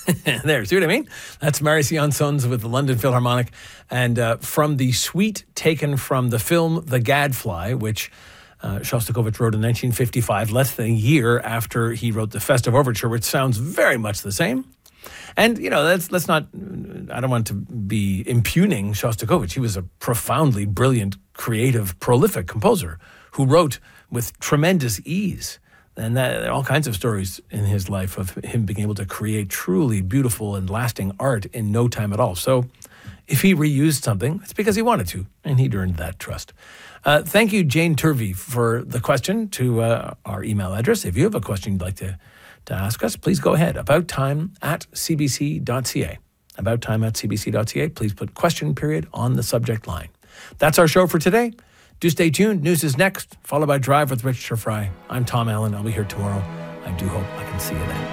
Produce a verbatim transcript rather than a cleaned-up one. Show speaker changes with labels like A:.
A: There, see what I mean? That's Marcion Sons with the London Philharmonic. And uh, from the suite taken from the film The Gadfly, which uh, Shostakovich wrote in nineteen fifty-five, less than a year after he wrote the Festive Overture, which sounds very much the same. And, you know, let's, let's not, I don't want to be impugning Shostakovich. He was a profoundly brilliant, creative, prolific composer who wrote with tremendous ease. And that, there are all kinds of stories in his life of him being able to create truly beautiful and lasting art in no time at all. So if he reused something, it's because he wanted to, and he'd earned that trust. Uh, thank you, Jane Turvey, for the question to uh, our email address. If you have a question you'd like to, to ask us, please go ahead. abouttime at c b c dot c a. abouttime at c b c dot c a. Please put question period on the subject line. That's our show for today. Do stay tuned. News is next, followed by Drive with Richard Fry. I'm Tom Allen. I'll be here tomorrow. I do hope I can see you then.